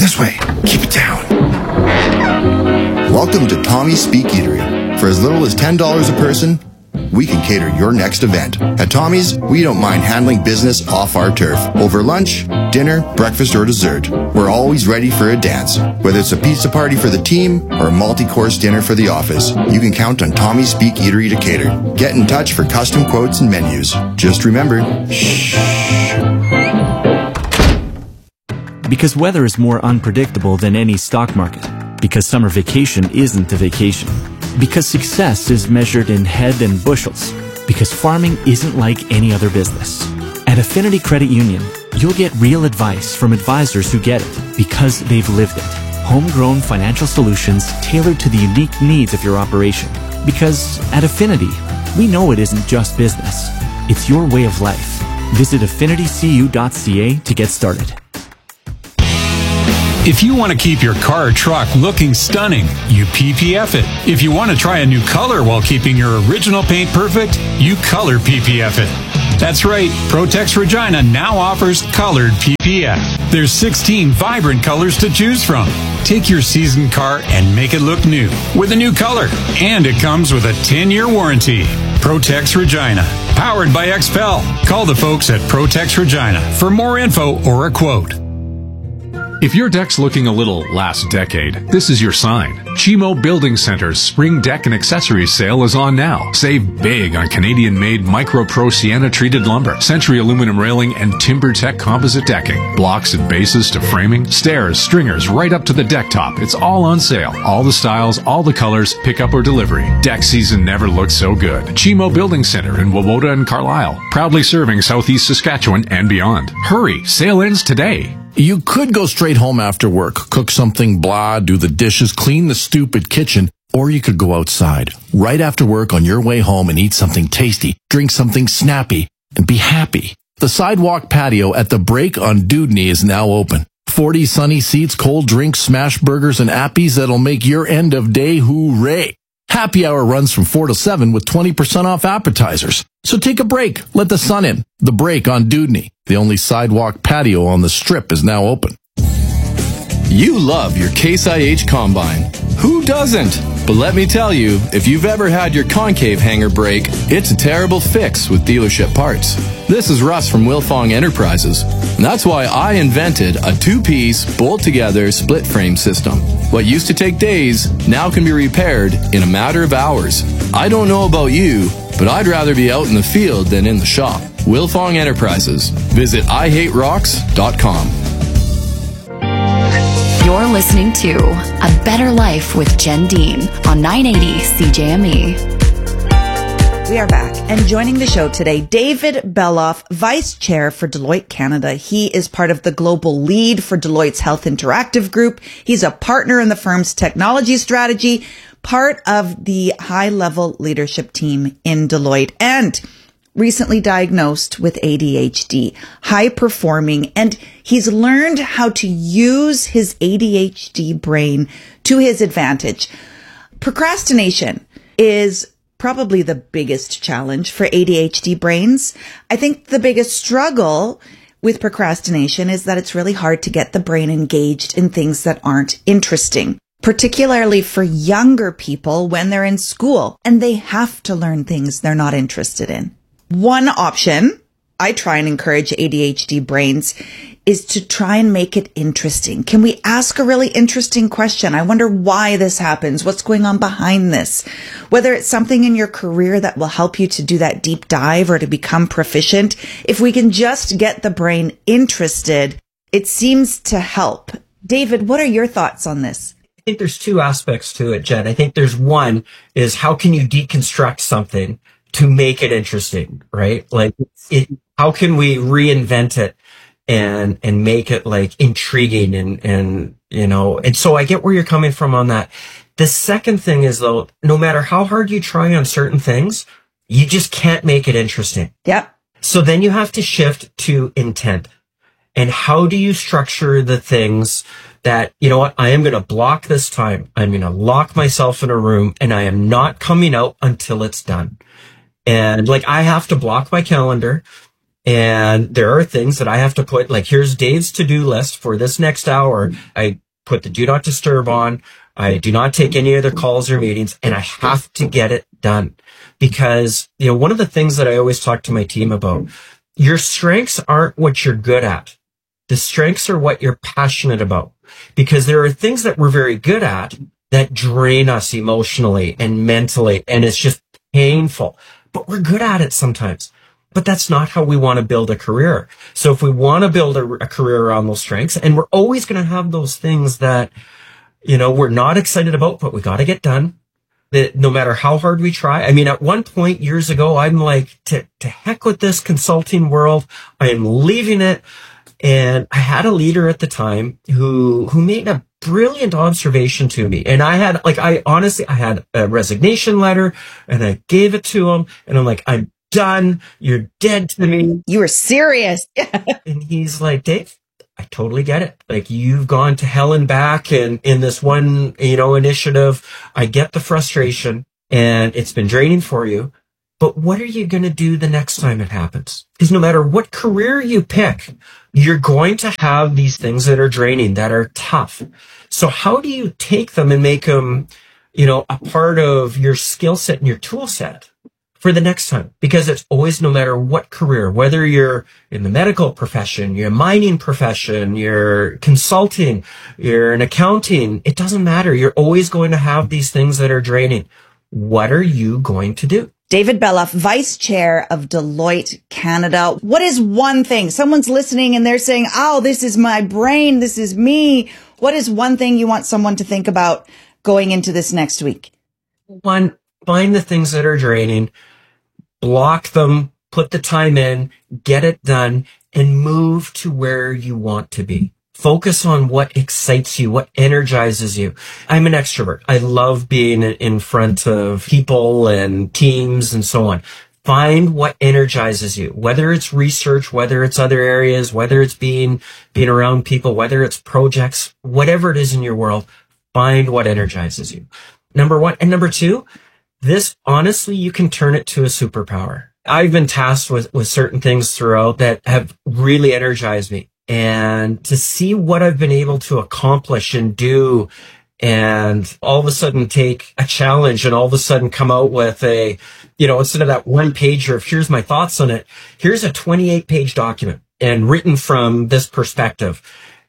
This way. Keep it down. Welcome to Tommy's Speak Eatery. For as little as $10 a person, we can cater your next event. At Tommy's, we don't mind handling business off our turf. Over lunch, dinner, breakfast, or dessert, we're always ready for a dance. Whether it's a pizza party for the team or a multi-course dinner for the office, you can count on Tommy's Speak Eatery to cater. Get in touch for custom quotes and menus. Just remember, shh. Because weather is more unpredictable than any stock market. Because summer vacation isn't a vacation. Because success is measured in head and bushels. Because farming isn't like any other business. At Affinity Credit Union, you'll get real advice from advisors who get it because they've lived it. Homegrown financial solutions tailored to the unique needs of your operation. Because at Affinity, we know it isn't just business. It's your way of life. Visit affinitycu.ca to get started. If you want to keep your car or truck looking stunning, you PPF it. If you want to try a new color while keeping your original paint perfect, you color PPF it. That's right, Protex Regina now offers colored PPF. There's 16 vibrant colors to choose from. Take your seasoned car and make it look new with a new color. And it comes with a 10-year warranty. Protex Regina, powered by XPEL. Call the folks at Protex Regina for more info or a quote. If your deck's looking a little last decade, this is your sign. Chimo Building Center's Spring Deck and Accessories sale is on now. Save big on Canadian-made MicroPro Sienna-treated lumber, Century aluminum railing, and TimberTech composite decking. Blocks and bases to framing, stairs, stringers, right up to the deck top. It's all on sale. All the styles, all the colors, pickup or delivery. Deck season never looked so good. Chimo Building Center in Wawota and Carlisle. Proudly serving Southeast Saskatchewan and beyond. Hurry, sale ends today. You could go straight home after work, cook something, blah, do the dishes, clean the stupid kitchen, or you could go outside right after work on your way home and eat something tasty, drink something snappy, and be happy. The sidewalk patio at The Break on Dewdney is now open. 40 sunny seats, cold drinks, smash burgers, and appies that'll make your end of day hooray. Happy hour runs from 4 to 7 with 20% off appetizers. So take a break. Let the sun in. The Break on Dewdney. The only sidewalk patio on the Strip is now open. You love your Case IH Combine. Who doesn't? But let me tell you, if you've ever had your concave hanger break, it's a terrible fix with dealership parts. This is Russ from Wilfong Enterprises. And that's why I invented a two-piece, bolt-together, split-frame system. What used to take days now can be repaired in a matter of hours. I don't know about you, but I'd rather be out in the field than in the shop. Wilfong Enterprises. Visit IHateRocks.com. You're listening to A Better Life with Jen Dean on 980 CJME. We are back, and joining the show today, David Beloff, Vice Chair for Deloitte Canada. He is part of the global lead for Deloitte's Health Interactive Group. He's a partner in the firm's technology strategy, part of the high-level leadership team in Deloitte, and recently diagnosed with ADHD, high performing, and he's learned how to use his ADHD brain to his advantage. Procrastination is probably the biggest challenge for ADHD brains. I think the biggest struggle with procrastination is that it's really hard to get the brain engaged in things that aren't interesting, particularly for younger people when they're in school and they have to learn things they're not interested in. One option I try and encourage ADHD brains is to try and make it interesting. Can we ask a really interesting question? I wonder why this happens. What's going on behind this? Whether it's something in your career that will help you to do that deep dive or to become proficient. If we can just get the brain interested, it seems to help. David, what are your thoughts on this? I think there's two aspects to it, Jen. I think there's one is how can you deconstruct something to make it interesting, right? Like, how can we reinvent it and make it like intriguing and, you know, and so I get where you're coming from on that. The second thing is though, no matter how hard you try on certain things, you just can't make it interesting. Yep. So then you have to shift to intent. And how do you structure the things that, you know what, I am going to block this time. I'm going to lock myself in a room and I am not coming out until it's done. And like, I have to block my calendar And there are things that I have to put, like, here's Dave's to-do list for this next hour. I put the do not disturb on. I do not take any other calls or meetings, and I have to get it done. Because, one of the things that I always talk to my team about, your strengths aren't what you're good at. The strengths are what you're passionate about. Because there are things that we're very good at that drain us emotionally and mentally, and it's just painful. But we're good at it sometimes. But that's not how we want to build a career. So if we want to build a career around those strengths, and we're always going to have those things that, we're not excited about, but we got to get done. That no matter how hard we try. I mean, at one point years ago, I'm like, to heck with this consulting world. I am leaving it. And I had a leader at the time who made a brilliant observation to me. And I had a resignation letter, and I gave it to him, and I'm like, I'm done. You're dead to me. You were serious. And he's like, Dave, I totally get it. Like, you've gone to hell and back and in this one, initiative. I get the frustration, and it's been draining for you. But what are you going to do the next time it happens? Because no matter what career you pick, you're going to have these things that are draining, that are tough. So how do you take them and make them, a part of your skill set and your tool set for the next time? Because it's always, no matter what career, whether you're in the medical profession, you're mining profession, you're consulting, you're in accounting, it doesn't matter. You're always going to have these things that are draining. What are you going to do? David Beloff, Vice Chair of Deloitte Canada. What is one thing? Someone's listening and they're saying, oh, this is my brain. This is me. What is one thing you want someone to think about going into this next week? One, find the things that are draining, block them, put the time in, get it done, and move to where you want to be. Focus on what excites you, what energizes you. I'm an extrovert. I love being in front of people and teams and so on. Find what energizes you, whether it's research, whether it's other areas, whether it's being around people, whether it's projects, whatever it is in your world, find what energizes you. Number one. And number two, this, honestly, you can turn it to a superpower. I've been tasked with certain things throughout that have really energized me. And to see what I've been able to accomplish and do, and all of a sudden take a challenge and all of a sudden come out with instead of that one pager of here's my thoughts on it, here's a 28-page document and written from this perspective.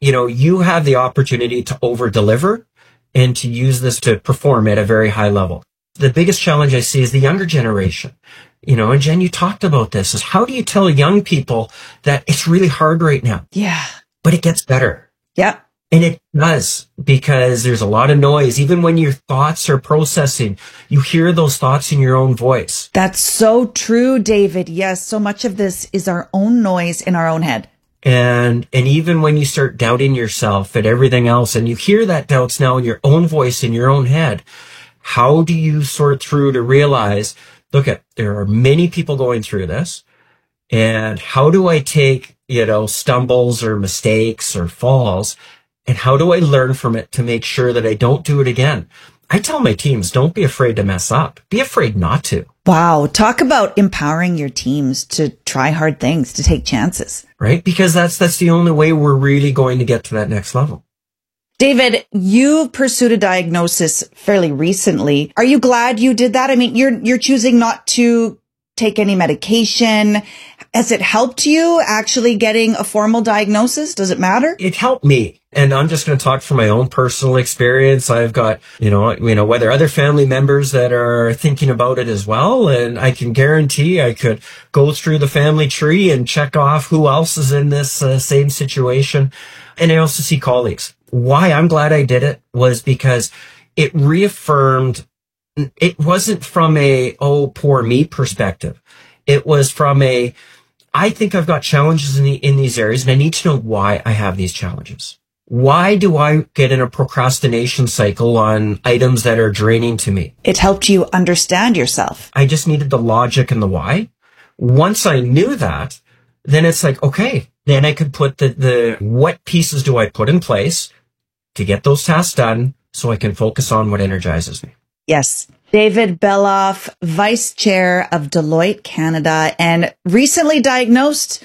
You have the opportunity to over deliver and to use this to perform at a very high level. The biggest challenge I see is the younger generation. And Jen, you talked about this, is how do you tell young people that it's really hard right now? Yeah. But it gets better. Yeah. And it does, because there's a lot of noise. Even when your thoughts are processing, you hear those thoughts in your own voice. That's so true, David. Yes. So much of this is our own noise in our own head. And even when you start doubting yourself and everything else, and you hear that doubts now in your own voice, in your own head, how do you sort through to realize, there are many people going through this, and how do I take, stumbles or mistakes or falls, and how do I learn from it to make sure that I don't do it again? I tell my teams, don't be afraid to mess up. Be afraid not to. Wow. Talk about empowering your teams to try hard things, to take chances. Right? Because that's the only way we're really going to get to that next level. David, you pursued a diagnosis fairly recently. Are you glad you did that? I mean, you're choosing not to take any medication. Has it helped you actually getting a formal diagnosis? Does it matter? It helped me. And I'm just going to talk from my own personal experience. I've got, whether other family members that are thinking about it as well. And I can guarantee I could go through the family tree and check off who else is in this same situation. And I also see colleagues. Why I'm glad I did it was because it reaffirmed, it wasn't from a, oh, poor me perspective. It was from a, I think I've got challenges in these areas, and I need to know why I have these challenges. Why do I get in a procrastination cycle on items that are draining to me? It helped you understand yourself. I just needed the logic and the why. Once I knew that, then it's like, okay, then I could put the what pieces do I put in place to get those tasks done so I can focus on what energizes me. Yes. David Beloff, Vice Chair of Deloitte Canada, and recently diagnosed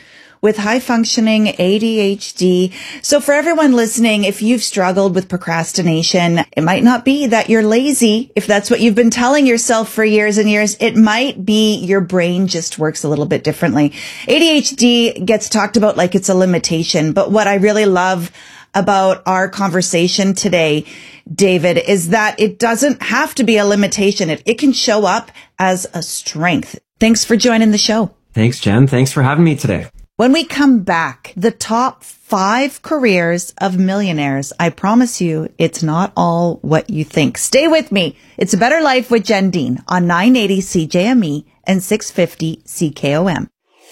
with high-functioning ADHD. So for everyone listening, if you've struggled with procrastination, it might not be that you're lazy. If that's what you've been telling yourself for years and years, it might be your brain just works a little bit differently. ADHD gets talked about like it's a limitation, but what I really love about our conversation today, David, is that it doesn't have to be a limitation. It can show up as a strength. Thanks for joining the show. Thanks, Jen. Thanks for having me today. When we come back, the top 5 careers of millionaires. I promise you, it's not all what you think. Stay with me. It's A Better Life with Jen Dean on 980 CJME and 650 CKOM.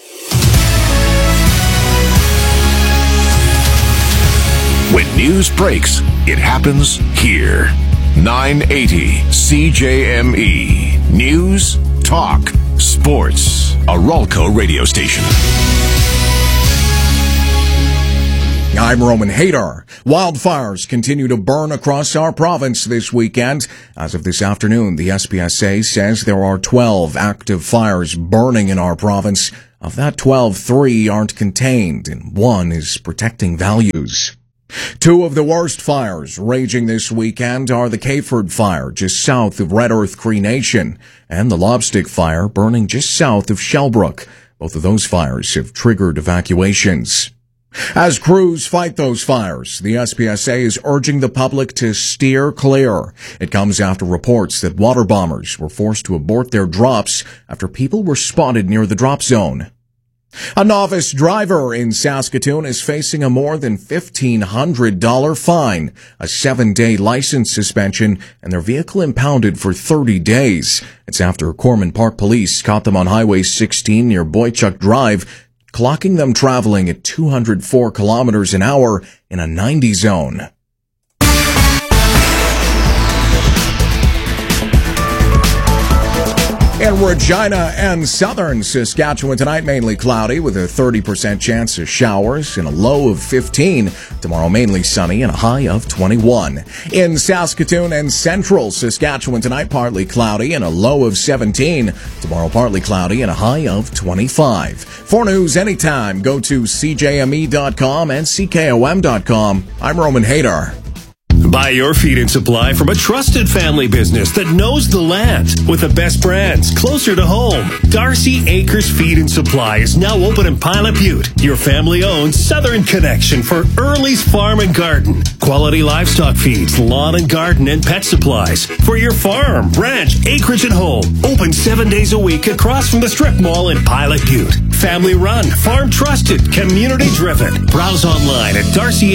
When news breaks, it happens here. 980 CJME. News, talk, sports. A Ralco radio station. I'm Roman Hadar. Wildfires continue to burn across our province this weekend. As of this afternoon, the SPSA says there are 12 active fires burning in our province. Of that 12, 3 aren't contained, and 1 is protecting values. 2 of the worst fires raging this weekend are the Cayford Fire just south of Red Earth Cree Nation and the Lobstick Fire burning just south of Shellbrook. Both of those fires have triggered evacuations. As crews fight those fires, the SPSA is urging the public to steer clear. It comes after reports that water bombers were forced to abort their drops after people were spotted near the drop zone. A novice driver in Saskatoon is facing a more than $1,500 fine, a 7-day license suspension, and their vehicle impounded for 30 days. It's after Corman Park Police caught them on Highway 16 near Boychuk Drive, clocking them traveling at 204 kilometers an hour in a 90 zone. In Regina and southern Saskatchewan tonight, mainly cloudy with a 30% chance of showers and a low of 15. Tomorrow, mainly sunny and a high of 21. In Saskatoon and central Saskatchewan tonight, partly cloudy and a low of 17. Tomorrow, partly cloudy and a high of 25. For news anytime, go to CJME.com and CKOM.com. I'm Roman Hadar. Buy your feed and supply from a trusted family business that knows the land with the best brands closer to home. Darcy Acres Feed and Supply is now open in Pilot Butte, your family-owned southern connection for Early's Farm and Garden. Quality livestock feeds, lawn and garden, and pet supplies for your farm, ranch, acreage, and home. Open 7 days a week across from the Strip Mall in Pilot Butte. Family run, farm trusted, community driven. Browse online at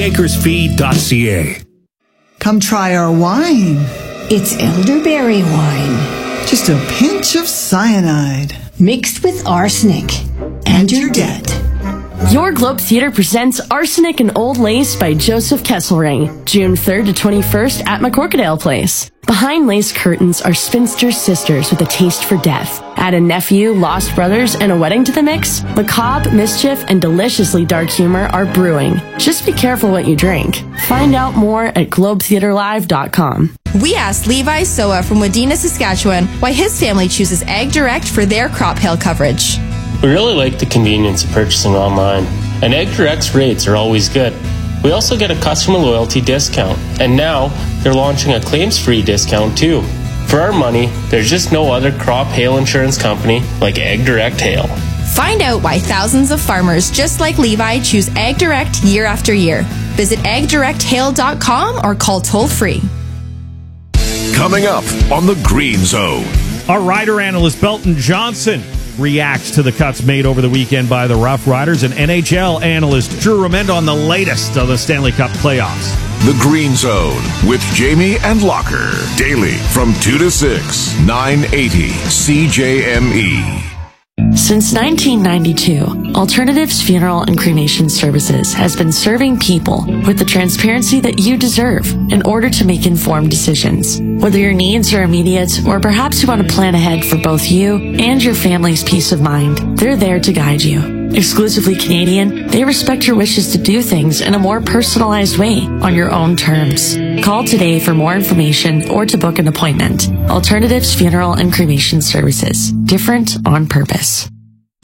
darcyacresfeed.ca. Come try our wine. It's elderberry wine. Just a pinch of cyanide. Mixed with arsenic. And you're dead. Your Globe Theatre presents Arsenic and Old Lace by Joseph Kesselring, June 3rd to 21st at McCorkadale Place. Behind lace curtains are spinster sisters with a taste for death. Add a nephew, lost brothers, and a wedding to the mix. Macabre, mischief, and deliciously dark humor are brewing. Just be careful what you drink. Find out more at globetheaterlive.com. We asked Levi Soa from Wadena, Saskatchewan, why his family chooses Ag Direct for their crop hail coverage. We really like the convenience of purchasing online, and Ag Direct's rates are always good. We also get a customer loyalty discount, and now they're launching a claims-free discount too. For our money, there's just no other crop hail insurance company like Ag Direct Hail. Find out why thousands of farmers just like Levi choose Ag Direct year after year. Visit agdirecthail.com or call toll-free. Coming up on the Green Zone. Our rider analyst Belton Johnson reacts to the cuts made over the weekend by the Rough Riders, and NHL analyst Drew Remendo on the latest of the Stanley Cup playoffs. The Green Zone with Jamie and Locker. Daily from 2 to 6, 980 CJME. Since 1992, Alternatives Funeral and Cremation Services has been serving people with the transparency that you deserve in order to make informed decisions. Whether your needs are immediate or perhaps you want to plan ahead for both you and your family's peace of mind, they're there to guide you. Exclusively Canadian, they respect your wishes to do things in a more personalized way on your own terms. Call today for more information or to book an appointment. Alternatives Funeral and Cremation Services. Different on purpose.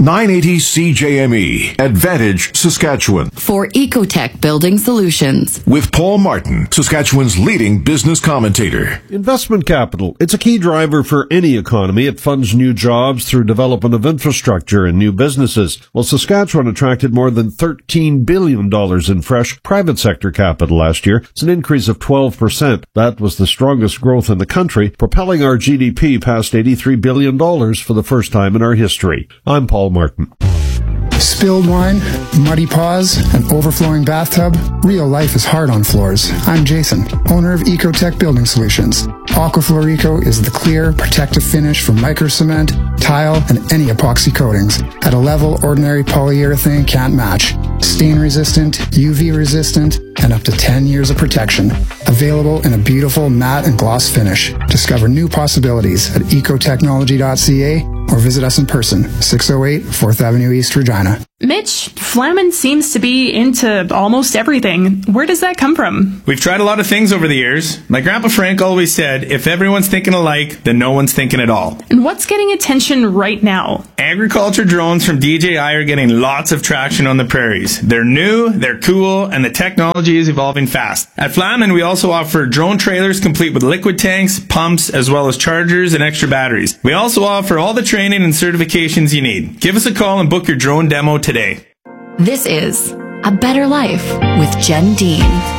980 CJME, Advantage, Saskatchewan. For Ecotech Building Solutions. With Paul Martin, Saskatchewan's leading business commentator. Investment capital. It's a key driver for any economy. It funds new jobs through development of infrastructure and new businesses. Well, Saskatchewan attracted more than $13 billion in fresh private sector capital last year. It's an increase of 12%. That was the strongest growth in the country, propelling our GDP past $83 billion for the first time in our history. I'm Paul Martin. Spilled wine, muddy paws, an overflowing bathtub. Real life is hard on floors. I'm Jason, owner of Ecotech Building Solutions. Aquafloor Eco is the clear, protective finish for micro cement, tile, and any epoxy coatings at a level ordinary polyurethane can't match. Stain resistant, UV resistant, and up to 10 years of protection. Available in a beautiful matte and gloss finish. Discover new possibilities at ecotechnology.ca or visit us in person, 608 4th Avenue East, Regina. Mitch, Flamin seems to be into almost everything. Where does that come from? We've tried a lot of things over the years. My Grandpa Frank always said, if everyone's thinking alike, then no one's thinking at all. And what's getting attention right now? Agriculture drones from DJI are getting lots of traction on the prairies. They're new, they're cool, and the technology is evolving fast. At Flamin, we also offer drone trailers complete with liquid tanks, pumps, as well as chargers and extra batteries. We also offer all the training and certifications you need. Give us a call and book your drone demo today. This is A Better Life with Jen Dean.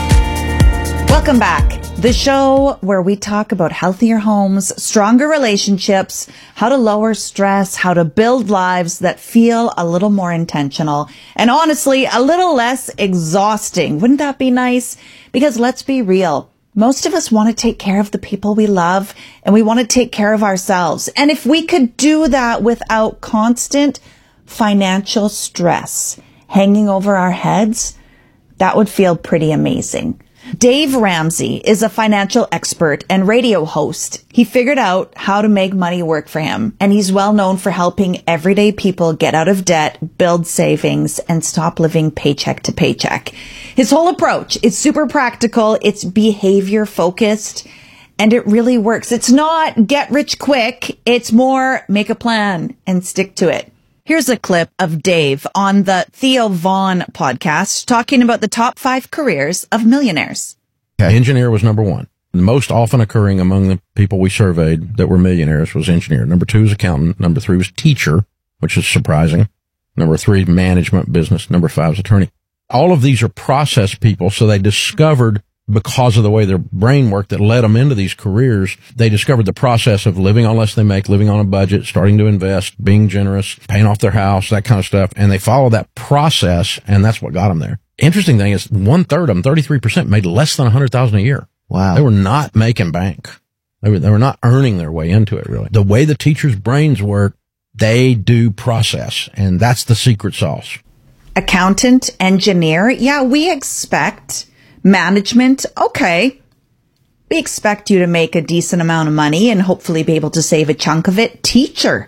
Welcome back. The show where we talk about healthier homes, stronger relationships, how to lower stress, how to build lives that feel a little more intentional, and honestly, a little less exhausting. Wouldn't that be nice? Because let's be real. Most of us want to take care of the people we love, and we want to take care of ourselves. And if we could do that without constant financial stress hanging over our heads, that would feel pretty amazing. Dave Ramsey is a financial expert and radio host. He figured out how to make money work for him, and he's well known for helping everyday people get out of debt, build savings, and stop living paycheck to paycheck. His whole approach is super practical, it's behavior focused, and it really works. It's not get rich quick, it's more make a plan and stick to it. Here's a clip of Dave on the Theo Vaughn podcast talking about the top 5 careers of millionaires. Engineer was number 1. The most often occurring among the people we surveyed that were millionaires was engineer. Number 2 was accountant. Number 3 was teacher, which is surprising. Number 3, management business. Number 5 is attorney. All of these are process people, so they discovered, because of the way their brain worked that led them into these careers, they discovered the process of living on less they make, living on a budget, starting to invest, being generous, paying off their house, that kind of stuff. And they follow that process, and that's what got them there. Interesting thing is 1/3 of them, 33%, made less than $100,000 a year. Wow. They were not making bank. They were not earning their way into it, really. The way the teachers' brains work, they do process, and that's the secret sauce. Accountant, engineer, yeah, we expect. Management, okay. We expect you to make a decent amount of money and hopefully be able to save a chunk of it. Teacher.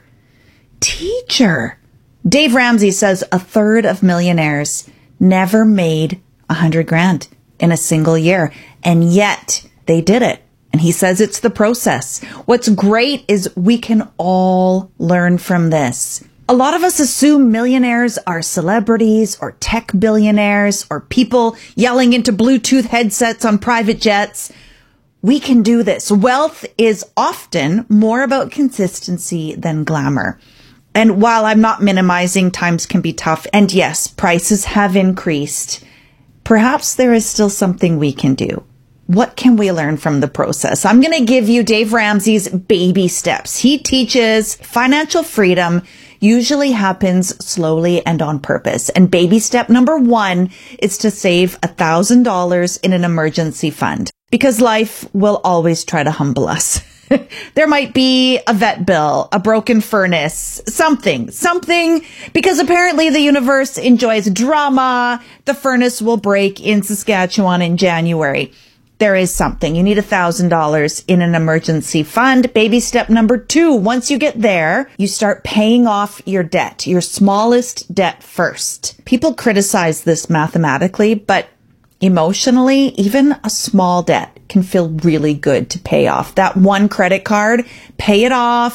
Dave Ramsey says 1/3 of millionaires never made $100,000 in a single year, and yet they did it. And he says it's the process. What's great is we can all learn from this. A lot of us assume millionaires are celebrities or tech billionaires or people yelling into Bluetooth headsets on private jets. We can do this. Wealth is often more about consistency than glamour. And while I'm not minimizing, times can be tough. And yes, prices have increased. Perhaps there is still something we can do. What can we learn from the process? I'm going to give you Dave Ramsey's baby steps. He teaches financial freedom usually happens slowly and on purpose. And baby step number 1 is to save $1,000 in an emergency fund, because life will always try to humble us. There might be a vet bill, a broken furnace, something, because apparently the universe enjoys drama. The furnace will break in Saskatchewan in January. There is something. You need $1,000 in an emergency fund. Baby step number 2. Once you get there, you start paying off your debt, your smallest debt first. People criticize this mathematically, but emotionally, even a small debt can feel really good to pay off. That one credit card, pay it off.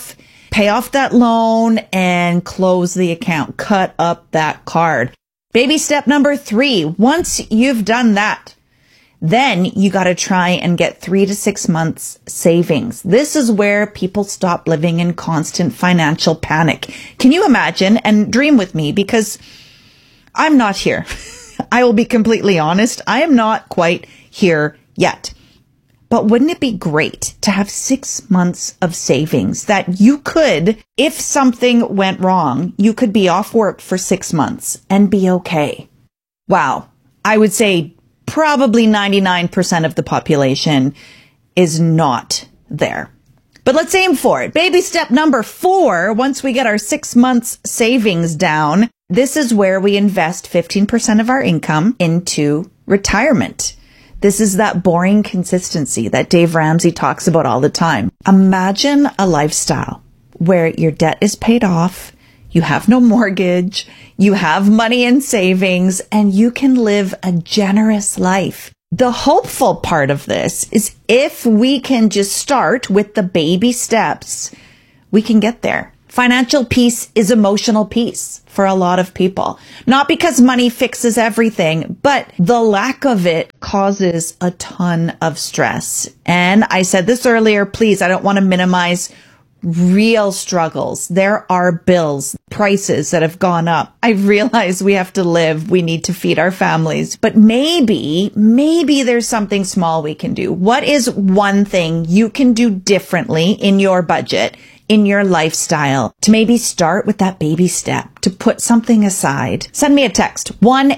pay off that loan and close the account. Cut up that card. Baby step number 3. Once you've done that, then you got to try and get 3 to 6 months savings. This is where people stop living in constant financial panic. Can you imagine? And dream with me, because I'm not here. I will be completely honest. I am not quite here yet. But wouldn't it be great to have 6 months of savings that you could, if something went wrong, you could be off work for 6 months and be okay? Wow. I would say probably 99% of the population is not there. But let's aim for it. Baby step number 4, once we get our 6 months savings down, this is where we invest 15% of our income into retirement. This is that boring consistency that Dave Ramsey talks about all the time. Imagine a lifestyle where your debt is paid off, you have no mortgage, you have money in savings, and you can live a generous life. The hopeful part of this is if we can just start with the baby steps, we can get there. Financial peace is emotional peace for a lot of people. Not because money fixes everything, but the lack of it causes a ton of stress. And I said this earlier, please, I don't want to minimize real struggles. There are bills, prices that have gone up. I realize we have to live. We need to feed our families. But maybe there's something small we can do. What is one thing you can do differently in your budget, in your lifestyle, to maybe start with that baby step, to put something aside? Send me a text,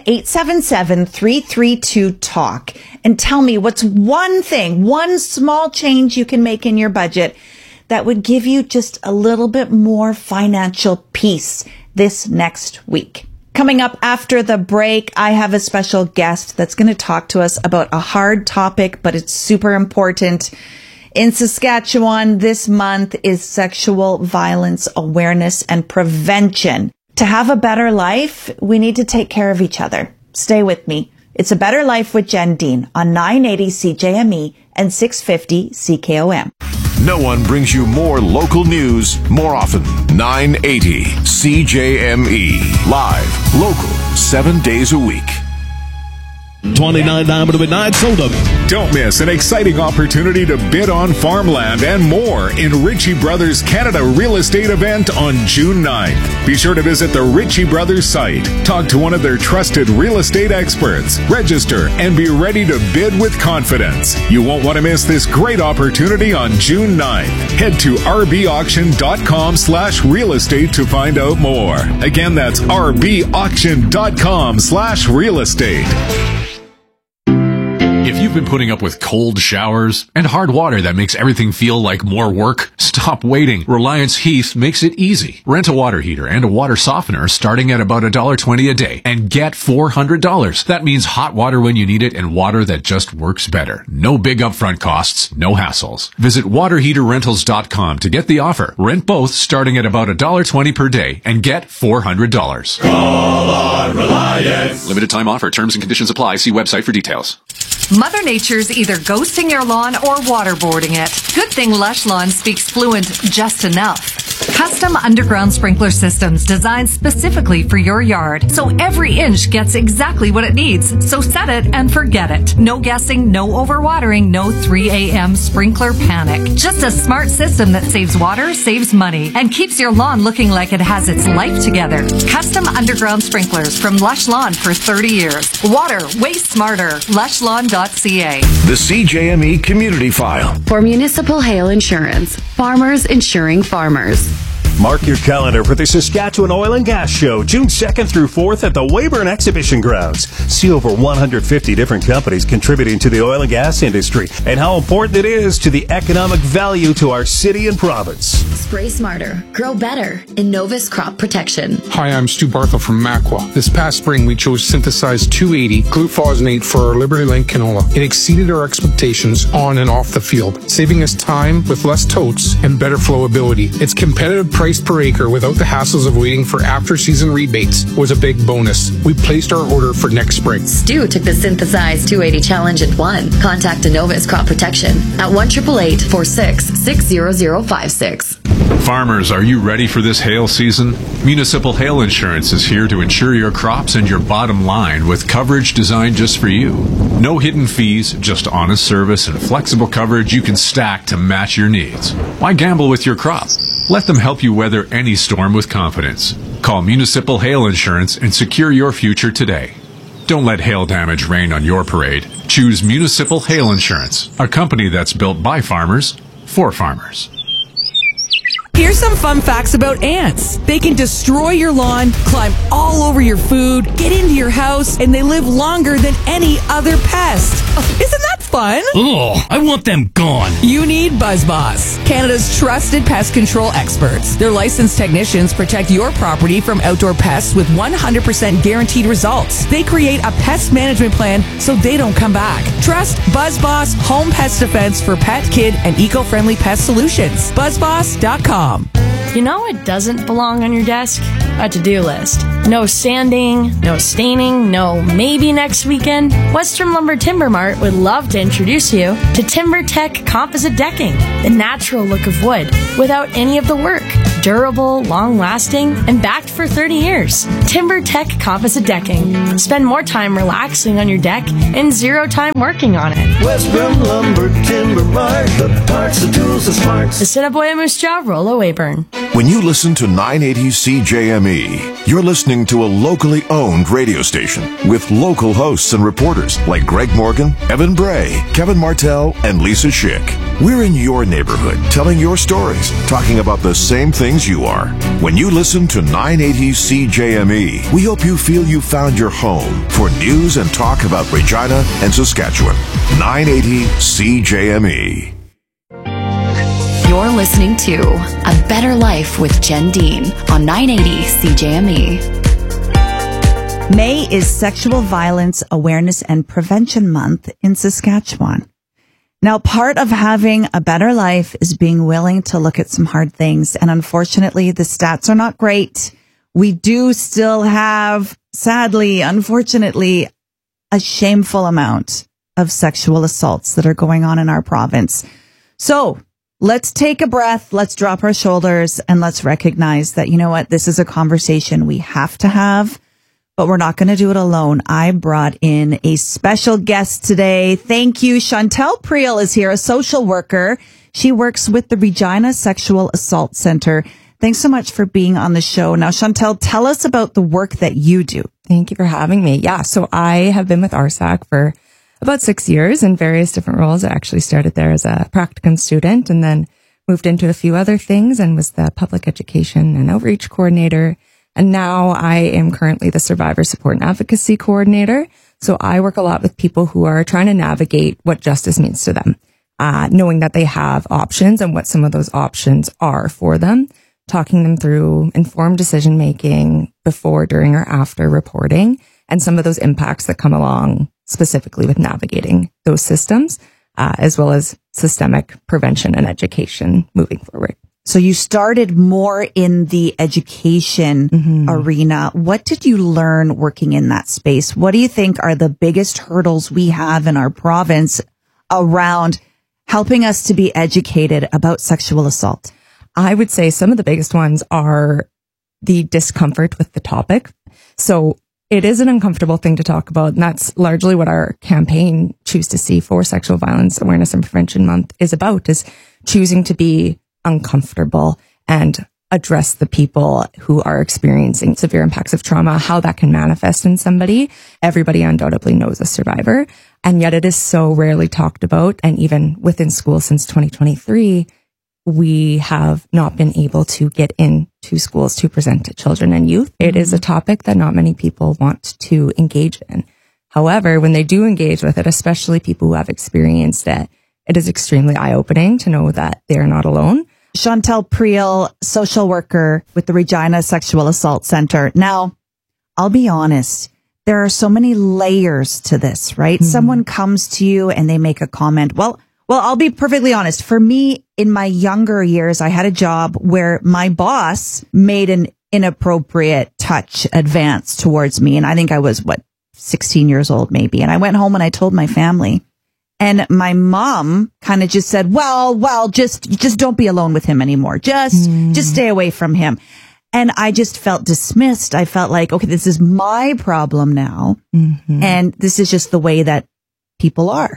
1-877-332-TALK, and tell me what's one thing, one small change you can make in your budget that would give you just a little bit more financial peace this next week. Coming up after the break, I have a special guest that's going to talk to us about a hard topic, but it's super important. In Saskatchewan, this month is Sexual Violence Awareness and Prevention. To have a better life, we need to take care of each other. Stay with me. It's A Better Life with Jen Dean on 980 CJME and 650 CKOM. No one brings you more local news more often. 980 CJME. Live, local, 7 days a week. 29 Diamond Midnight Soda. Don't miss an exciting opportunity to bid on farmland and more in Ritchie Brothers Canada Real Estate event on June 9th. Be sure to visit the Ritchie Brothers site, talk to one of their trusted real estate experts, register, and be ready to bid with confidence. You won't want to miss this great opportunity on June 9th. Head to rbauction.com/real estate to find out more. Again, that's rbauction.com/real estate. If you've been putting up with cold showers and hard water that makes everything feel like more work, stop waiting. Reliance Heath makes it easy. Rent a water heater and a water softener starting at about $1.20 a day and get $400. That means hot water when you need it and water that just works better. No big upfront costs, no hassles. Visit waterheaterrentals.com to get the offer. Rent both starting at about $1.20 per day and get $400. Call on Reliance. Limited time offer. Terms and conditions apply. See website for details. Mother Nature's either ghosting your lawn or waterboarding it. Good thing Lush Lawn speaks fluent just enough. Custom underground sprinkler systems designed specifically for your yard, so every inch gets exactly what it needs. So set it and forget it. No guessing, no overwatering, no 3 a.m. sprinkler panic. Just a smart system that saves water, saves money, and keeps your lawn looking like it has its life together. Custom underground sprinklers from Lush Lawn for 30 years. Water, waste smarter. LushLawn.ca. The CJME Community File. For Municipal Hail Insurance, farmers insuring farmers. Mark your calendar for the Saskatchewan Oil and Gas Show, June 2nd through 4th at the Weyburn Exhibition Grounds. See over 150 different companies contributing to the oil and gas industry and how important it is to the economic value to our city and province. Spray smarter, grow better. Innovis Crop Protection. Hi, I'm Stu Barthel from Macwa. This past spring, we chose synthesized 280 glufosinate for our Liberty Link canola. It exceeded our expectations on and off the field, saving us time with less totes and better flowability. Its competitive price per acre without the hassles of waiting for after-season rebates was a big bonus. We placed our order for next spring. Stu took the synthesized 280 challenge and won. Contact Innovis Crop Protection at 1-888-46-60056. Farmers, are you ready for this hail season? Municipal Hail Insurance is here to insure your crops and your bottom line with coverage designed just for you. No hidden fees, just honest service and flexible coverage you can stack to match your needs. Why gamble with your crop? Let them help you weather any storm with confidence. Call Municipal Hail Insurance and secure your future today. Don't let hail damage rain on your parade. Choose Municipal Hail Insurance, a company that's built by farmers for farmers. Here's some fun facts about ants. They can destroy your lawn, climb all over your food, get into your house, and they live longer than any other pest. Isn't that fun? Ugh, I want them gone. You need BuzzBoss, Canada's trusted pest control experts. Their licensed technicians protect your property from outdoor pests with 100% guaranteed results. They create a pest management plan so they don't come back. Trust BuzzBoss Home Pest Defense for pet, kid, and eco-friendly pest solutions. BuzzBoss.com. You know what doesn't belong on your desk? A to-do list. No sanding, no staining, no maybe next weekend. Western Lumber Timber Mart would love to introduce you to TimberTech Composite Decking, the natural look of wood without any of the work. Durable, long-lasting, and backed for 30 years. TimberTech Composite Decking. Spend more time relaxing on your deck and zero time working on it. Western Lumber Timber Mart, the parts, the tools, the smarts. The Assiniboia Moose Jaw, Rollo Weyburn. When you listen to 980 CJME, you're listening to a locally owned radio station with local hosts and reporters like Greg Morgan, Evan Bray, Kevin Martell, and Lisa Schick. We're in your neighborhood, telling your stories, talking about the same things you are. When you listen to 980 CJME, we hope you feel you found your home for news and talk about Regina and Saskatchewan. 980 CJME. You're listening to A Better Life with Jen Dean on 980 CJME. May is Sexual Violence Awareness and Prevention Month in Saskatchewan. Now, part of having a better life is being willing to look at some hard things. And unfortunately, the stats are not great. We do still have, sadly, unfortunately, a shameful amount of sexual assaults that are going on in our province. So let's take a breath. Let's drop our shoulders and let's recognize that, you know what, this is a conversation we have to have. But we're not going to do it alone. I brought in a special guest today. Thank you. Chantel Priel is here, a social worker. She works with the Regina Sexual Assault Center. Thanks so much for being on the show. Now, Chantel, tell us about the work that you do. Thank you for having me. Yeah, so I have been with RSAC for about 6 years in various different roles. I actually started there as a practicum student and then moved into a few other things and was the public education and outreach coordinator. And now I am currently the survivor support and advocacy coordinator. So I work a lot with people who are trying to navigate what justice means to them, knowing that they have options and what some of those options are for them, talking them through informed decision making before, during, or after reporting, and some of those impacts that come along specifically with navigating those systems, as well as systemic prevention and education moving forward. So you started more in the education arena. What did you learn working in that space? What do you think are the biggest hurdles we have in our province around helping us to be educated about sexual assault? I would say some of the biggest ones are the discomfort with the topic. So it is an uncomfortable thing to talk about. And that's largely what our campaign Choose to See for Sexual Violence Awareness and Prevention Month is about, is choosing to be uncomfortable and address the people who are experiencing severe impacts of trauma, how that can manifest in somebody. Everybody undoubtedly knows a survivor, and yet it is so rarely talked about. And even within school since 2023, we have not been able to get into schools to present to children and youth. It is a topic that not many people want to engage in. However, when they do engage with it, especially people who have experienced it, it is extremely eye-opening to know that they're not alone. Chantel Priel, social worker with the Regina Sexual Assault Center. Now, I'll be honest, there are so many layers to this, right? Someone comes to you and they make a comment. Well, I'll be perfectly honest. For me, in my younger years, I had a job where my boss made an inappropriate touch advance towards me. And I think I was, 16 years old maybe. And I went home and I told my family. And my mom kind of just said, well, just don't be alone with him anymore. Just stay away from him. And I just felt dismissed. I felt like, okay, this is my problem now. And this is just the way that people are.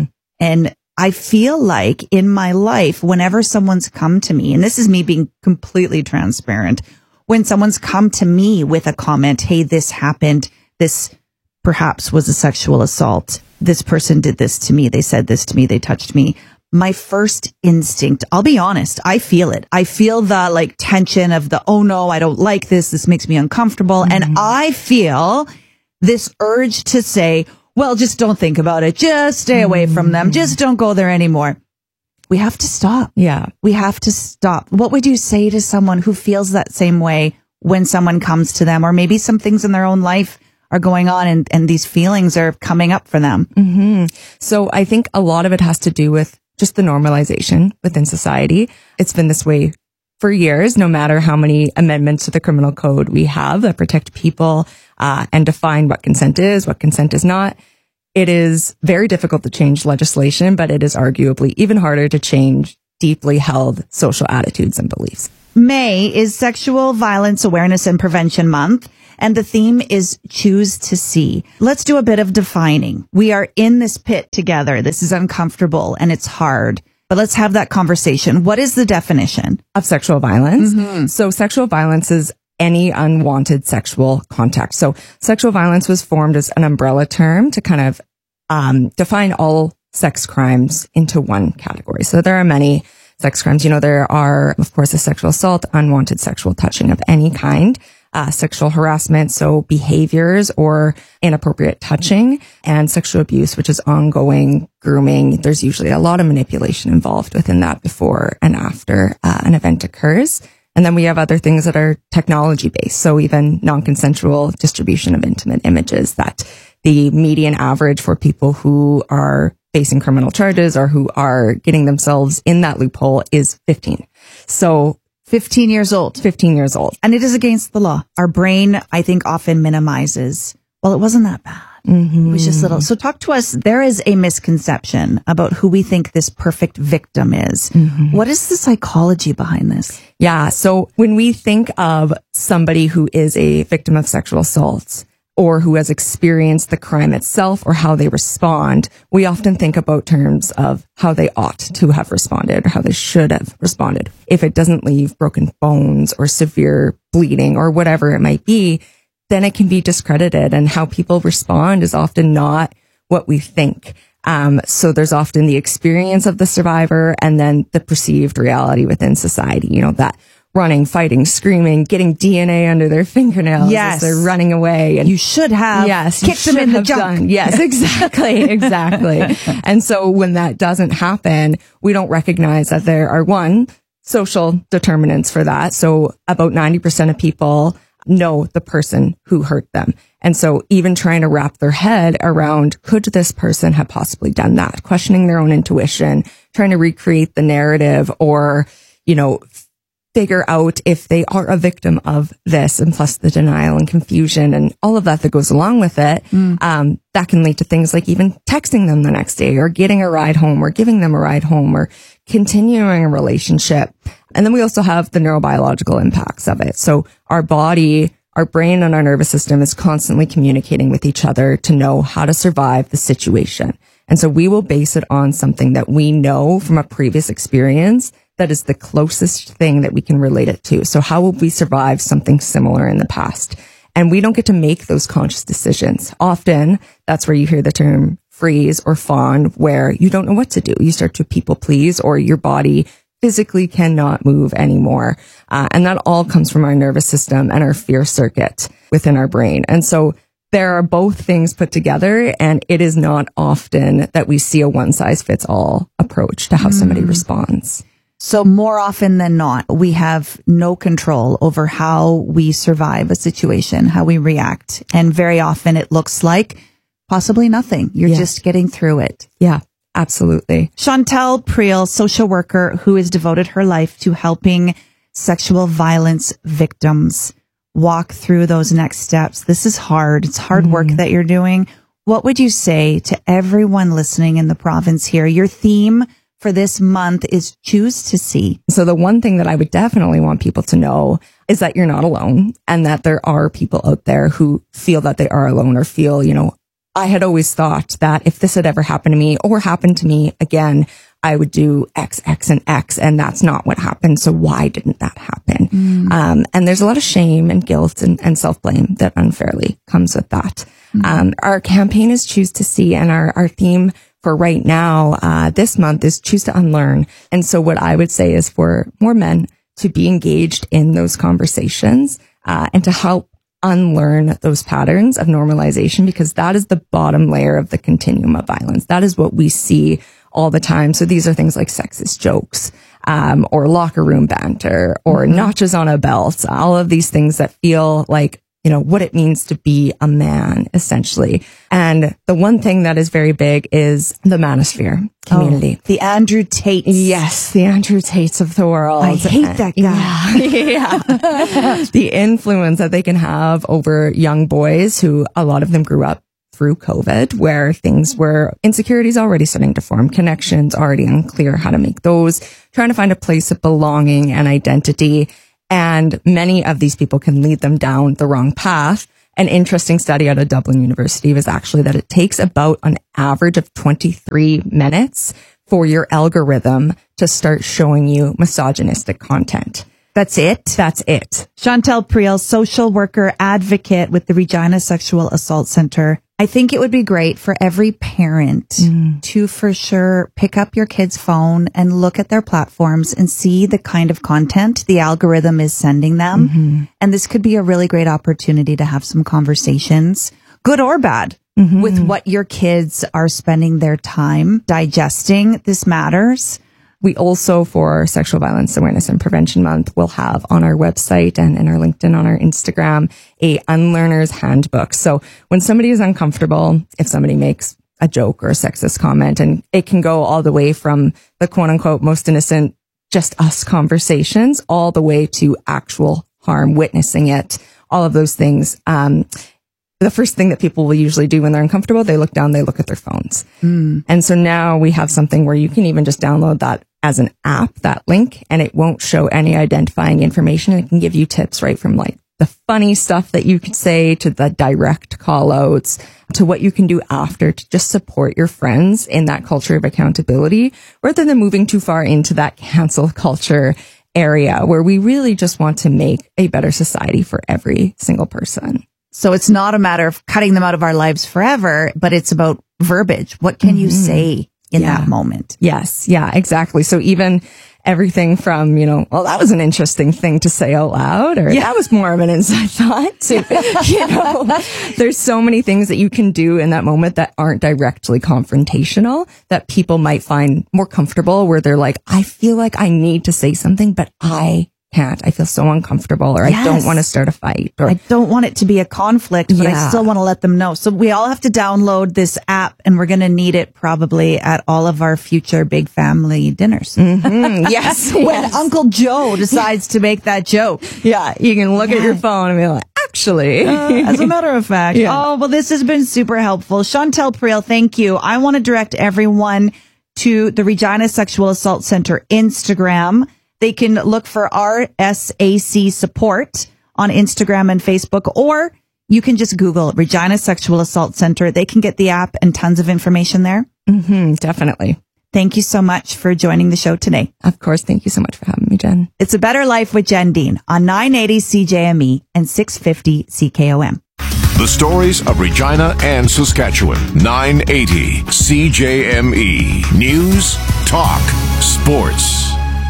And I feel like in my life, whenever someone's come to me, and this is me being completely transparent, when someone's come to me with a comment, hey, this happened, this perhaps was a sexual assault, this person did this to me, they said this to me, they touched me. My first instinct, I'll be honest, I feel it. I feel the like tension of the, oh no, I don't like this. This makes me uncomfortable. And I feel this urge to say, well, just don't think about it. Just stay away from them. Just don't go there anymore. We have to stop. Yeah. We have to stop. What would you say to someone who feels that same way when someone comes to them, or maybe some things in their own life are going on and these feelings are coming up for them? So I think a lot of it has to do with just the normalization within society. It's been this way for years, no matter how many amendments to the criminal code we have that protect people and define what consent is not. It is very difficult to change legislation, but it is arguably even harder to change deeply held social attitudes and beliefs. May is Sexual Violence Awareness and Prevention Month, and the theme is Choose to See. Let's do a bit of defining. We are in this pit together. This is uncomfortable and it's hard, but let's have that conversation. What is the definition of sexual violence? So sexual violence is any unwanted sexual contact. So sexual violence was formed as an umbrella term to kind of define all sex crimes into one category. So there are many sex crimes. You know, there are, of course, a sexual assault, unwanted sexual touching of any kind, sexual harassment, so behaviors or inappropriate touching, and sexual abuse, which is ongoing grooming. There's usually a lot of manipulation involved within that before and after an event occurs. And then we have other things that are technology based. So even non-consensual distribution of intimate images, that the median average for people who are facing criminal charges or who are getting themselves in that loophole is 15. So 15 years old. 15 years old. And it is against the law. Our brain, I think, often minimizes, well, it wasn't that bad. It was just little. So talk to us. There is a misconception about who we think this perfect victim is. What is the psychology behind this? Yeah. So when we think of somebody who is a victim of sexual assault or who has experienced the crime itself or how they respond, we often think about terms of how they ought to have responded or how they should have responded. If it doesn't leave broken bones or severe bleeding or whatever it might be, then it can be discredited, and how people respond is often not what we think. So there's often the experience of the survivor and then the perceived reality within society, you know, that running, fighting, screaming, getting DNA under their fingernails as they're running away. And you should have kicked them in the junk. Yes, exactly. And so when that doesn't happen, we don't recognize that there are social determinants for that. So about 90% of people know the person who hurt them. And so even trying to wrap their head around, could this person have possibly done that? Questioning their own intuition, trying to recreate the narrative or, you know, figure out if they are a victim of this, and plus the denial and confusion and all of that goes along with it. That can lead to things like even texting them the next day or getting a ride home or giving them a ride home or continuing a relationship. And then we also have the neurobiological impacts of it. So our body, our brain, and our nervous system is constantly communicating with each other to know how to survive the situation. And so we will base it on something that we know from a previous experience that is the closest thing that we can relate it to. So how will we survive something similar in the past? And we don't get to make those conscious decisions. Often that's where you hear the term freeze or fawn, where you don't know what to do. You start to people please, or your body physically cannot move anymore. And that all comes from our nervous system and our fear circuit within our brain. And so there are both things put together, and it is not often that we see a one size fits all approach to how somebody responds. So more often than not, we have no control over how we survive a situation, how we react. And very often it looks like possibly nothing. You're just getting through it. Yeah, absolutely. Chantel Priel, social worker who has devoted her life to helping sexual violence victims walk through those next steps. This is hard. It's hard work that you're doing. what would you say to everyone listening in the province here? Your theme for this month is Choose to See. So the one thing that I would definitely want people to know is that you're not alone, and that there are people out there who feel that they are alone, or feel, I had always thought that if this had ever happened to me or happened to me again, I would do X, X, and X, and that's not what happened. So why didn't that happen? And there's a lot of shame and guilt and self-blame that unfairly comes with that. Our campaign is Choose to See, and our theme for right now, this month, is Choose to Unlearn. And so what I would say is for more men to be engaged in those conversations, and to help unlearn those patterns of normalization, because that is the bottom layer of the continuum of violence. That is what we see all the time. So these are things like sexist jokes, or locker room banter, or notches on a belt, all of these things that feel like, what it means to be a man, essentially. And the one thing that is very big is the manosphere community. The Andrew Tates. Yes, the Andrew Tates of the world. I hate that guy. Yeah. The influence that they can have over young boys, who a lot of them grew up through COVID, where things were insecurities already starting to form, connections already unclear how to make those, trying to find a place of belonging and identity. And many of these people can lead them down the wrong path. An interesting study out of Dublin University was actually that it takes about an average of 23 minutes for your algorithm to start showing you misogynistic content. That's it? That's it. Chantel Priel, social worker advocate with the Regina Sexual Assault Center. I think it would be great for every parent to for sure pick up your kid's phone and look at their platforms and see the kind of content the algorithm is sending them. And this could be a really great opportunity to have some conversations, good or bad, with what your kids are spending their time digesting. This matters. We also, for Sexual Violence Awareness and Prevention Month, will have on our website and in our LinkedIn, on our Instagram, a Unlearner's Handbook. So when somebody is uncomfortable, if somebody makes a joke or a sexist comment, and it can go all the way from the quote unquote most innocent, just us conversations, all the way to actual harm, witnessing it, all of those things. The first thing that people will usually do when they're uncomfortable, they look down, they look at their phones. And so now we have something where you can even just download that as an app, that link, and it won't show any identifying information. It can give you tips right from like the funny stuff that you could say to the direct call outs to what you can do after to just support your friends in that culture of accountability, rather than moving too far into that cancel culture area where we really just want to make a better society for every single person. So it's not a matter of cutting them out of our lives forever, but it's about verbiage. What can you say in that moment? Yes. Yeah, exactly. So even everything from, well, that was an interesting thing to say out loud, or that was more of an inside thought, to, there's so many things that you can do in that moment that aren't directly confrontational, that people might find more comfortable, where they're like, I feel like I need to say something, but I can't. I feel so uncomfortable, or I don't want to start a fight, or I don't want it to be a conflict, but I still want to let them know. So we all have to download this app, and we're going to need it probably at all of our future big family dinners. Yes. When Uncle Joe decides to make that joke. Yeah. You can look at your phone and be like, actually. As a matter of fact. Oh, well, this has been super helpful. Chantel Priel, thank you. I want to direct everyone to the Regina Sexual Assault Center Instagram. They can look for RSAC support on Instagram and Facebook, or you can just Google Regina Sexual Assault Center. They can get the app and tons of information there. Definitely. Thank you so much for joining the show today. Of course. Thank you so much for having me, Jen. It's A Better Life with Jen Dean on 980 CJME and 650 CKOM. The stories of Regina and Saskatchewan. 980 CJME. News, talk, sports.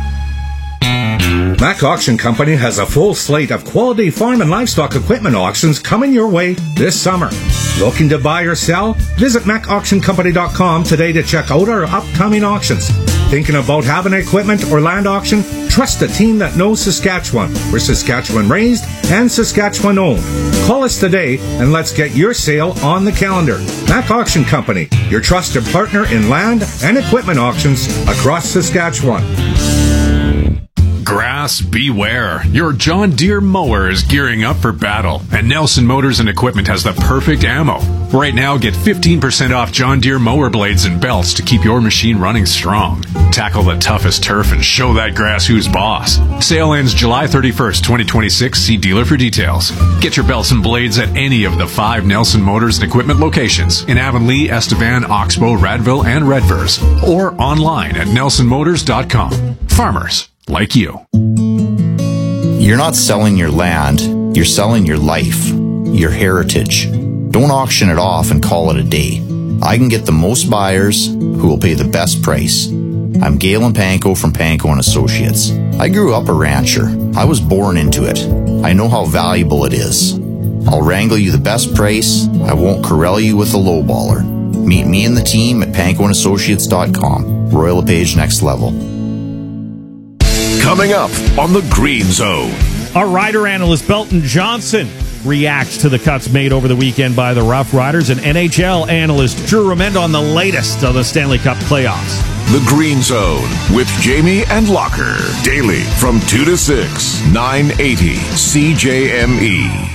Mac Auction Company has a full slate of quality farm and livestock equipment auctions coming your way this summer. Looking to buy or sell? Visit MacAuctionCompany.com today to check out our upcoming auctions. Thinking about having an equipment or land auction? Trust a team that knows Saskatchewan. We're Saskatchewan raised and Saskatchewan owned. Call us today and let's get your sale on the calendar. Mac Auction Company, your trusted partner in land and equipment auctions across Saskatchewan. Grass Boss, beware. Your John Deere mower is gearing up for battle, and Nelson Motors and Equipment has the perfect ammo. Right now, get 15% off John Deere mower blades and belts to keep your machine running strong. Tackle the toughest turf and show that grass who's boss. Sale ends July 31st, 2026. See dealer for details. Get your belts and blades at any of the 5 Nelson Motors and Equipment locations in Avonlea, Estevan, Oxbow, Radville, and Redvers, or online at nelsonmotors.com. Farmers like you. You're not selling your land, you're selling your life, your heritage. Don't auction it off and call it a day. I can get the most buyers who will pay the best price. I'm Galen Panko from Panko & Associates. I grew up a rancher. I was born into it. I know how valuable it is. I'll wrangle you the best price. I won't corral you with a lowballer. Meet me and the team at pankoandassociates.com. Royal LePage Next Level. Coming up on the Green Zone. Our rider analyst Belton Johnson reacts to the cuts made over the weekend by the Rough Riders, and NHL analyst Drew Remendo on the latest of the Stanley Cup playoffs. The Green Zone with Jamie and Locker. Daily from 2 to 6, 980 CJME.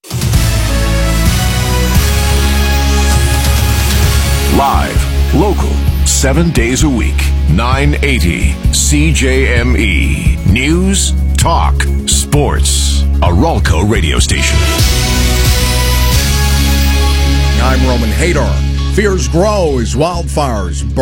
Live, local, 7 days a week, 980 CJME. News, talk, sports. A Ralco radio station. I'm Roman Hadar. Fears grow as wildfires burn